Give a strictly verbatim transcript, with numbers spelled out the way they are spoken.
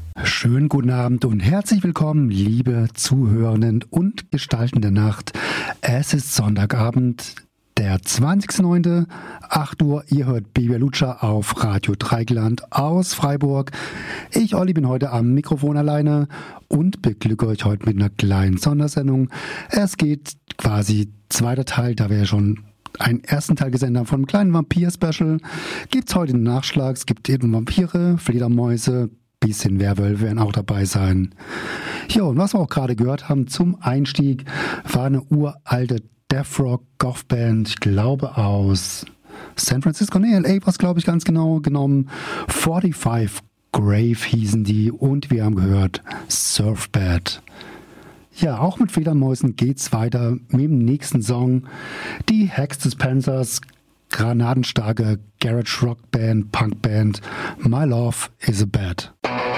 Schönen guten Abend und herzlich willkommen, liebe Zuhörenden und Gestalten der Nacht. Es ist Sonntagabend, der zwanzigster neunte acht Uhr. Ihr hört Baby Lutscher auf Radio Dreigland aus Freiburg. Ich, Olli, bin heute am Mikrofon alleine und beglücke euch heute mit einer kleinen Sondersendung. Es geht quasi zweiter Teil, da wir ja schon einen ersten Teil gesehen haben von einem kleinen Vampir-Special. Gibt es heute einen Nachschlag, es gibt eben Vampire, Fledermäuse, bisschen Werwölfe werden auch dabei sein. Ja, und was wir auch gerade gehört haben zum Einstieg, war eine uralte Death Rock Goth Band, ich glaube aus San Francisco, nee, L A war es, glaube ich, ganz genau genommen. fünfundvierzig Grave hießen die und wir haben gehört Surfbad. Ja, auch mit Fledermäusen geht's weiter mit dem nächsten Song. Die Hex Dispensers, granatenstarke Garage Rock Band, Punk Band, My Love is a Bad.